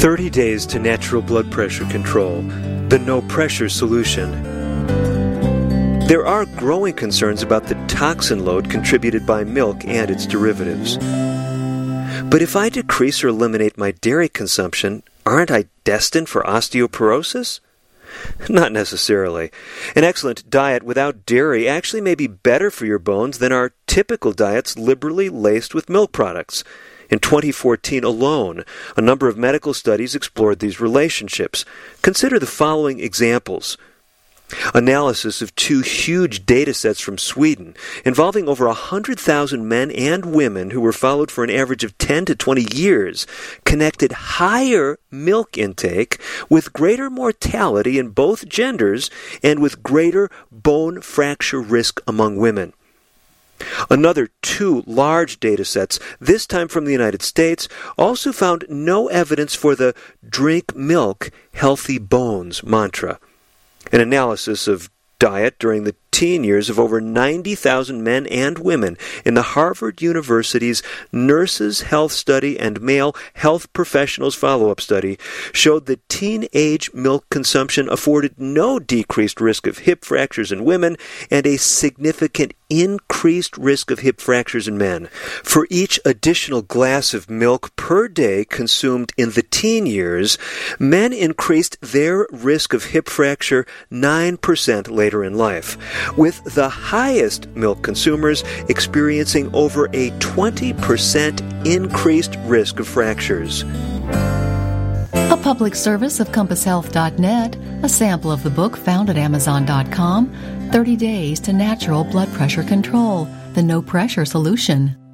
30 Days to Natural Blood Pressure Control, the no-pressure solution. There are growing concerns about the toxin load contributed by milk and its derivatives. But if I decrease or eliminate my dairy consumption, aren't I destined for osteoporosis? Not necessarily. An excellent diet without dairy actually may be better for your bones than our typical diets liberally laced with milk products. In 2014 alone, a number of medical studies explored these relationships. Consider the following examples. Analysis of 2 huge data sets from Sweden involving over 100,000 men and women who were followed for an average of 10 to 20 years connected higher milk intake with greater mortality in both genders and with greater bone fracture risk among women. Another 2 large data sets, this time from the United States, also found no evidence for the "drink milk, healthy bones" mantra. An analysis of diet during the teen years of over 90,000 men and women in the Harvard University's Nurses' Health Study and Male Health Professionals Follow-Up Study showed that teen-age milk consumption afforded no decreased risk of hip fractures in women and a significant increased risk of hip fractures in men. For each additional glass of milk per day consumed in the teen years, men increased their risk of hip fracture 9% later in life, with the highest milk consumers experiencing over a 20% increased risk of fractures. A public service of CompassHealth.net, a sample of the book found at Amazon.com, 30 Days to Natural Blood Pressure Control, the No-Pressure Solution.